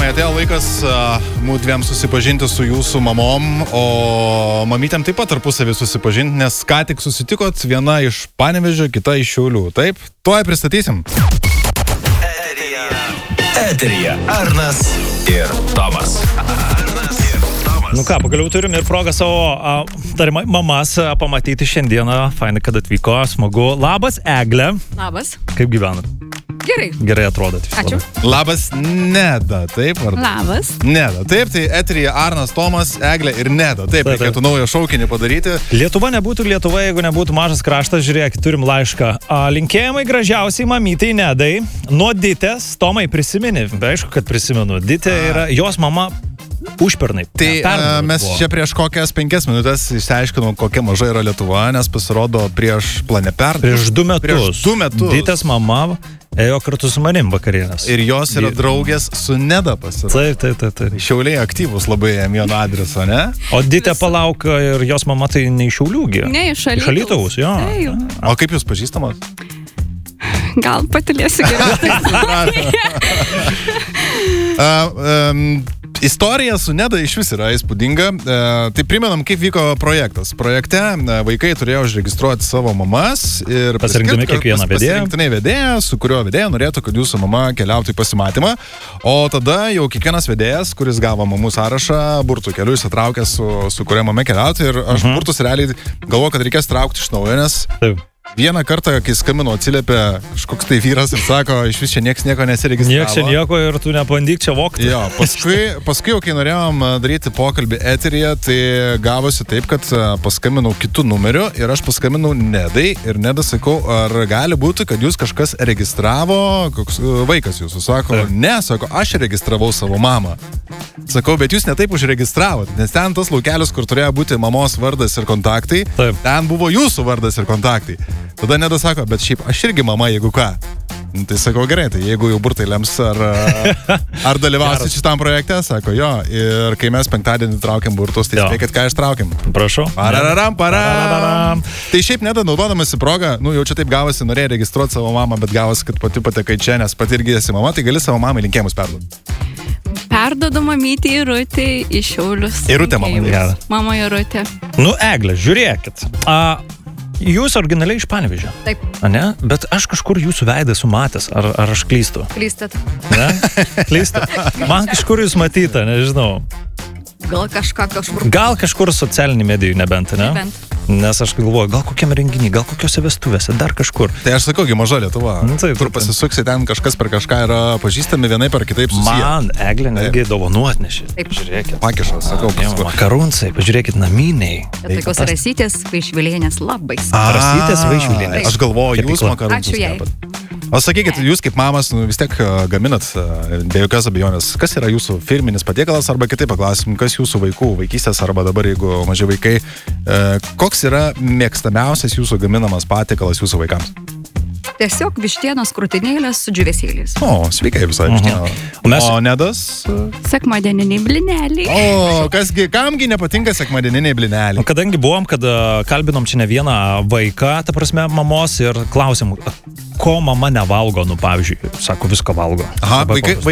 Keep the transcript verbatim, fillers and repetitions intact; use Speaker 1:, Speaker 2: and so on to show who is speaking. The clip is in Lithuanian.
Speaker 1: Tomai, atėjo laikas uh, mūsų dviem susipažinti su jūsų mamom, o mamytėm taip pat tarpusavį susipažinti, nes ką tik susitikot, viena iš Panevėžio, kita iš Šiaulių. Taip, tuoj pristatysim.
Speaker 2: Eterija. Eterija. Arnas ir Tomas. Arnas ir Tomas.
Speaker 3: Nu ką, pagaliau turim ir progą savo a, dar mamas a, pamatyti šiandieną. Fainai, kad atvyko, smagu. Labas, Egle.
Speaker 4: Labas.
Speaker 3: Kaip gyvenat?
Speaker 4: Gerai.
Speaker 3: Gerai atrodot.
Speaker 4: Ačiū.
Speaker 1: Labas, Neda, taip? Ar...
Speaker 4: Labas.
Speaker 1: Neda, taip, tai eterija Arnas, Tomas, Eglė ir Neda. Taip,
Speaker 3: Taip,
Speaker 1: reikėtų naują šaukinį padaryti.
Speaker 3: Lietuva nebūtų Lietuva, jeigu nebūtų mažas kraštas. Žiūrėk, turim laišką. A, linkėjimai gražiausiai mamytai Nedai. Nuo Ditės, Tomai prisimeni, aišku, kad prisimenu. Ditė yra jos mama užpernai.
Speaker 1: Tai
Speaker 3: Ne, pernai
Speaker 1: a, mes
Speaker 3: buvo.
Speaker 1: čia prieš kokias penkias minutės išsiaiškinom, kokia maža yra Lietuva, nes pasirodo prieš planę pernai.
Speaker 3: Prieš du metus.
Speaker 1: Prieš du metus.
Speaker 3: Ditės mama ėjo kartu su manim vakarienės.
Speaker 1: Ir jos yra
Speaker 3: Di-
Speaker 1: draugės su Neda pasirodo.
Speaker 3: Taip, taip, taip, taip.
Speaker 1: Šiauliai aktyvus labai Emijono adreso, ne?
Speaker 3: O Ditė palauk ir jos mama tai ne iš Šiaulių gi.
Speaker 4: Ne, iš Alytaus.
Speaker 3: Iš Alytaus, jo.
Speaker 4: Taip.
Speaker 1: O kaip jūs pažįstamos?
Speaker 4: Gal patylėsiu geriau.
Speaker 1: Uh, um, istorija su Neda iš vis yra įspūdinga. Uh, tai primenam, kaip vyko projektas. Projekte uh, vaikai turėjo užregistruoti savo mamas ir
Speaker 3: Pasirinkdami
Speaker 1: paskirt, kad-
Speaker 3: kiekvieną
Speaker 1: pas-
Speaker 3: vedėją.
Speaker 1: pasirinktinai vedėją, su kuriuo vedėja norėtų, kad jūsų mama keliautų į pasimatymą. O tada jau kiekvienas vedėjas, kuris gavo mamų sąrašą, burtų keliu įsitraukė su, su kuria mama keliauti. Ir aš
Speaker 3: Mhm.
Speaker 1: burtus realiai galvoju, kad reikės traukti iš naujo, nes
Speaker 3: Taip.
Speaker 1: vieną kartą, kai skambino, atsiliepė kažkoks tai vyras ir sako, iš vis čia nieks nieko nesiregistravo.
Speaker 3: Niekas čia nieko ir tu nebandyk čia vokti.
Speaker 1: Jo, paskui, paskui jau kai norėjom daryti pokalbį eteryje, tai gavosi taip, kad paskambinau kitų numerių ir aš paskambinau Nedai ir Neda sakau, ar gali būti, kad jūs kažkas registravo, koks vaikas jūsų sako,
Speaker 3: Taip.
Speaker 1: ne, sako, aš registravau savo mamą. Sakau, bet jūs netaip užregistravot, nes ten tas laukelis, kur turėjo būti mamos vardas ir kontaktai,
Speaker 3: Taip.
Speaker 1: ten buvo jūsų vardas ir kontaktai. Tada Neda sako, bet šiaip aš irgi mama, jeigu ką. Nu, tai sakau, gerai, tai jeigu jau burtai lems, ar, ar dalyvausit
Speaker 3: Geras.
Speaker 1: šitam projekte, sako, jo. Ir kai mes penktadienį traukiam burtus, tai
Speaker 3: Jo.
Speaker 1: spėkit, ką ištraukiam.
Speaker 3: Prašau.
Speaker 1: Parararam, pararam.
Speaker 3: Parararam.
Speaker 1: Tai šiaip Neda, naudodamasi progą, nu jau čia taip gavosi, norėjai registruoti savo mamą, bet gavosi, kad pati patekai čia, nes pati irgi esi mama, tai gali savo mamai linkėjimus perduoti.
Speaker 4: Perdodu mamytį Irutį iš Šiaulius.
Speaker 1: Irutė mama.
Speaker 3: Gera.
Speaker 4: Mama Irutė.
Speaker 3: Nu, Egle, žiūrėkit. A, jūs originaliai iš Panevėžio.
Speaker 4: Taip,
Speaker 3: Ane? Bet aš kažkur jūsų veidą esu matęs. Ar, ar aš klystu?
Speaker 4: klystat.
Speaker 3: Ne? Klystu. Man kažkur jūs matyta, nežinau.
Speaker 4: Gal kažką kažkur.
Speaker 3: Gal kažkur socialinį medijų nebent, ne?
Speaker 4: Nebent.
Speaker 3: Nes aš galvoju, gal kokiam renginy, gal kokiose vestuvėse, dar kažkur.
Speaker 1: Tai aš sakau, gi maža Lietuva.
Speaker 3: Nu, taip,
Speaker 1: Kur
Speaker 3: taip, taip.
Speaker 1: pasisuksi, ten kažkas per kažką yra pažįstami vienai per kitaip susiję.
Speaker 3: Man Eglė netgi dovanų atnešė.
Speaker 4: Taip.
Speaker 3: Žiūrėkit.
Speaker 1: Pakišas, sakau,
Speaker 3: Jo,
Speaker 1: paskui.
Speaker 3: makarunsai, pažiūrėkit, naminiai.
Speaker 4: Bet tokios rasytės vaišvilėnės labai.
Speaker 1: A,
Speaker 3: Rasytės Vaišvilienės.
Speaker 1: Aš galvoju, jūs
Speaker 3: Kepykla.
Speaker 1: makarūnus
Speaker 4: Ačiū jai.
Speaker 1: kepat. O sakykit, jūs kaip mamas, nu, vis tiek a, gaminat, a, be jokios abejonės, kas yra jūsų firminis patiekalas, arba kitaip paklausim, kas jūsų vaikų vaikystės, arba dabar, jeigu maži vaikai, e, koks yra mėgstamiausias jūsų gaminamas patiekalas jūsų vaikams?
Speaker 4: Tiesiog vištienos krūtinėlės su džiūvėsėliais.
Speaker 1: O, sveikai visai.
Speaker 3: Mhm. O
Speaker 1: O,
Speaker 3: mes-
Speaker 1: o Nedas?
Speaker 4: Sekmadieniniai blineliai.
Speaker 1: O, kasgi, kamgi nepatinka sekmadieniniai blineliai?
Speaker 3: Kadangi buvom, kad a, kalbinom čia ne vieną vaiką, ta prasme, mamos ir klausėm, a, ko mama nevalgo, nu, pavyzdžiui, sako, visko valgo.
Speaker 1: Aha,
Speaker 3: Labai
Speaker 1: vaikai,
Speaker 3: paprasta.